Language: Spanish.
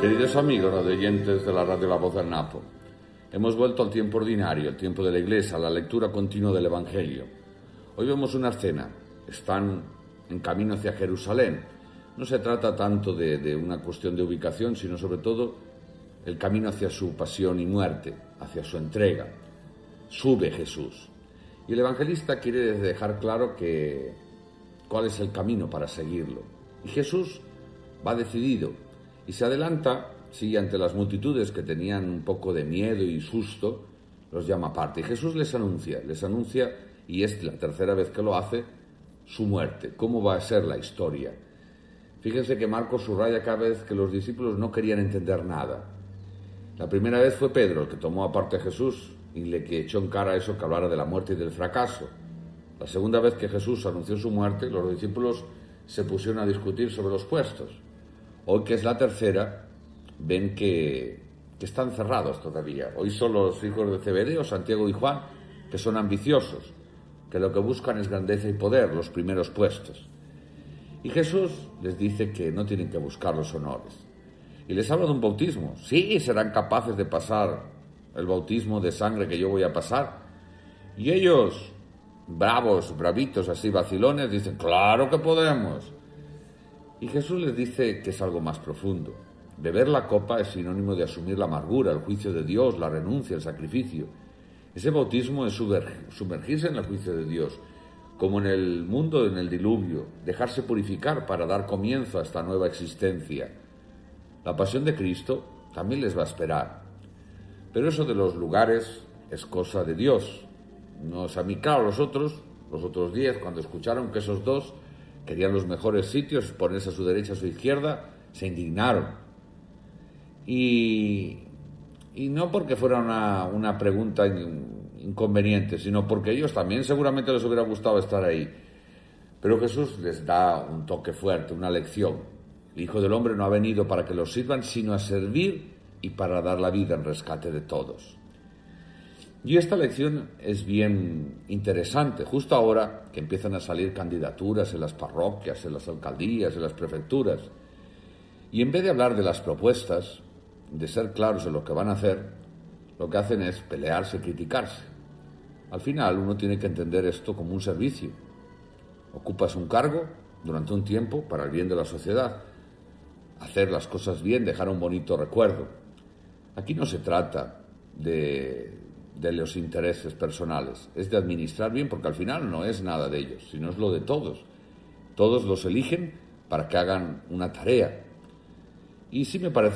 Queridos amigos radioyentes de la radio La Voz del Napo, hemos vuelto al tiempo ordinario, el tiempo de la Iglesia, a la lectura continua del Evangelio. Hoy vemos una escena, están en camino hacia Jerusalén. No se trata tanto de una cuestión de ubicación, sino sobre todo el camino hacia su pasión y muerte, hacia su entrega. Sube Jesús. Y el evangelista quiere dejar claro cuál es el camino para seguirlo. Y Jesús va decidido y se adelanta, sigue ante las multitudes que tenían un poco de miedo y susto, los llama aparte. Y Jesús les anuncia, y es la tercera vez que lo hace, su muerte. ¿Cómo va a ser la historia? Fíjense que Marcos subraya cada vez que los discípulos no querían entender nada. La primera vez fue Pedro el que tomó aparte a Jesús y le echó en cara eso que hablara de la muerte y del fracaso. La segunda vez que Jesús anunció su muerte, los discípulos se pusieron a discutir sobre los puestos. Hoy, que es la tercera, ven que están cerrados todavía. Hoy son los hijos de Zebedeo, Santiago y Juan, que son ambiciosos, que lo que buscan es grandeza y poder, los primeros puestos. Y Jesús les dice que no tienen que buscar los honores. Y les habla de un bautismo. Sí, serán capaces de pasar el bautismo de sangre que yo voy a pasar. Y ellos, bravitos, así vacilones, dicen, claro que podemos. Y Jesús les dice que es algo más profundo. Beber la copa es sinónimo de asumir la amargura, el juicio de Dios, la renuncia, el sacrificio. Ese bautismo es sumergirse en el juicio de Dios, como en el mundo, en el diluvio, dejarse purificar para dar comienzo a esta nueva existencia. La pasión de Cristo también les va a esperar. Pero eso de los lugares es cosa de Dios. A mí, claro, los otros 10, cuando escucharon que esos dos querían los mejores sitios, ponerse a su derecha, a su izquierda, se indignaron. Y no porque fuera una pregunta inconveniente, sino porque a ellos también seguramente les hubiera gustado estar ahí. Pero Jesús les da un toque fuerte, una lección. El Hijo del Hombre no ha venido para que los sirvan, sino a servir y para dar la vida en rescate de todos. Y esta lección es bien interesante, justo ahora que empiezan a salir candidaturas en las parroquias, en las alcaldías, en las prefecturas. Y en vez de hablar de las propuestas, de ser claros en lo que van a hacer, lo que hacen es pelearse, criticarse. Al final uno tiene que entender esto como un servicio. Ocupas un cargo durante un tiempo para el bien de la sociedad. Hacer las cosas bien, dejar un bonito recuerdo. Aquí no se trata de los intereses personales, es de administrar bien, porque al final no es nada de ellos, sino es lo de todos. Todos los eligen para que hagan una tarea. Y sí me parece